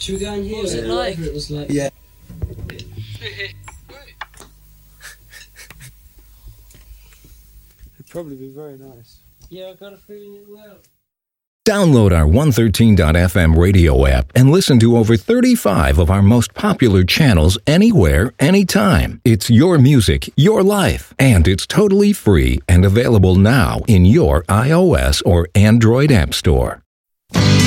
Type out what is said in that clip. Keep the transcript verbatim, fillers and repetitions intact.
Should we go in here? What was it or like? whatever It was like. Yeah. It'd probably be very nice. Yeah, I got a feeling it will. Download our one thirteen dot f m radio app and listen to over thirty-five of our most popular channels anywhere, anytime. It's your music, your life, and it's totally free and available now in your iOS or Android app store.